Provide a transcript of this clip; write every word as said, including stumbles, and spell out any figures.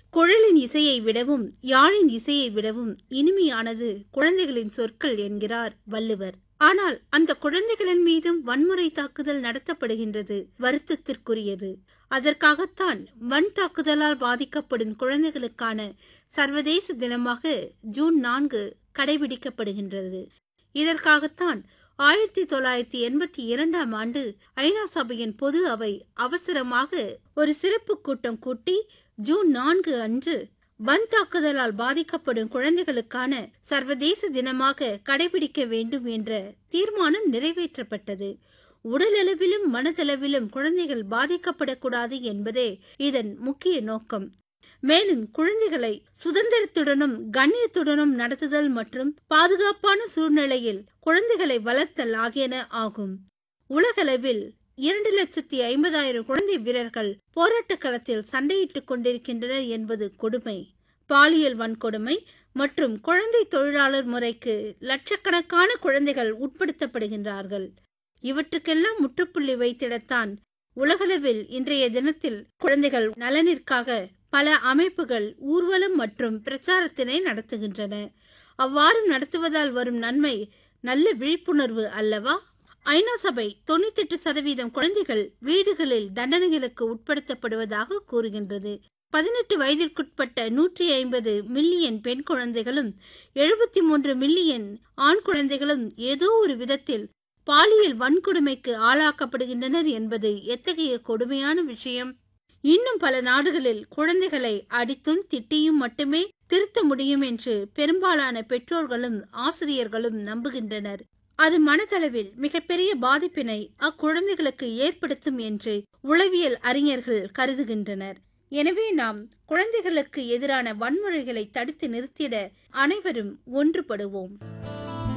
குழலின் இசையை விடவும் யாழின் இசையை விடவும் இனிமையானது குழந்தைகளின் சொற்கள் என்கிறார் வள்ளுவர். ஆனால் அந்த குழந்தைகளின் மீதும் வன்முறை தாக்குதல் நடத்தப்படுகின்றது. வருத்தத்திற்குரியது. அதற்காகத்தான் வன் தாக்குதலால் பாதிக்கப்படும் குழந்தைகளுக்கான சர்வதேச தினமாக ஜூன் நான்கு கடைபிடிக்கப்படுகின்றது. இதற்காகத்தான் ஆயிரத்தி தொள்ளாயிரத்தி எண்பத்தி இரண்டாம் ஆண்டு ஐநா சபையின் பொது அவை அவசரமாக ஒரு சிறப்பு கூட்டம் கூட்டி ஜூன் நான்கு அன்று வன் தாக்குதலால் பாதிக்கப்படும் குழந்தைகளுக்கான சர்வதேச தினமாக கடைபிடிக்க வேண்டும் என்ற தீர்மானம் நிறைவேற்றப்பட்டது. உடலளவிலும் மனதளவிலும் குழந்தைகள் பாதிக்கப்படக்கூடாது என்பதே இதன் முக்கிய நோக்கம். மேலும் குழந்தைகளை சுதந்திரத்துடனும் கண்ணியத்துடனும் நடத்துதல் மற்றும் பாதுகாப்பான சூழ்நிலையில் குழந்தைகளை வளர்த்தல் ஆகியன ஆகும். உலகளவில் இரண்டு லட்சத்தி ஐம்பதாயிரம் குழந்தை வீரர்கள் போராட்ட களத்தில் சண்டையிட்டுக் கொண்டிருக்கின்றனர் என்பது கொடுமை. பாலியல் வன்கொடுமை மற்றும் குழந்தை தொழிலாளர் முறைக்கு லட்சக்கணக்கான குழந்தைகள் உட்படுத்தப்படுகின்றார்கள். இவற்றுக்கெல்லாம் முற்றுப்புள்ளி வைத்திடத்தான் உலகளவில் இன்றைய தினத்தில் குழந்தைகள் நலனிற்காக பல அமைப்புகள் ஊர்வலம் மற்றும் பிரச்சாரத்தினை நடத்துகின்றன. அவ்வாறு நடத்துவதால் வரும் நன்மை நல்ல விழிப்புணர்வு அல்லவா? ஐநா சபை தொண்ணூத்தி எட்டு சதவீதம் குழந்தைகள் வீடுகளில் தண்டனைகளுக்கு உட்படுத்தப்படுவதாக கூறுகின்றது. பதினெட்டு வயதிற்குட்பட்ட நூற்றி ஐம்பது மில்லியன் பெண் குழந்தைகளும் எழுபத்தி மூன்று மில்லியன் ஆண் குழந்தைகளும் ஏதோ ஒரு விதத்தில் பாலியல் வன்கொடுமைக்கு ஆளாக்கப்படுகின்றனர் என்பது எத்தகைய கொடுமையான விஷயம்! இன்னும் பல நாடுகளில் குழந்தைகளை அடித்தும் திட்டியும் மட்டுமே திருத்த முடியும் என்று பெரும்பாலான பெற்றோர்களும் ஆசிரியர்களும் நம்புகின்றனர். அது மனதளவில் மிகப்பெரிய பாதிப்பினை அக்குழந்தைகளுக்கு ஏற்படுத்தும் என்று உளவியல் அறிஞர்கள் கருதுகின்றனர். எனவே நாம் குழந்தைகளுக்கு எதிரான வன்முறைகளை தடுத்து நிறுத்திட அனைவரும் ஒன்றுபடுவோம்.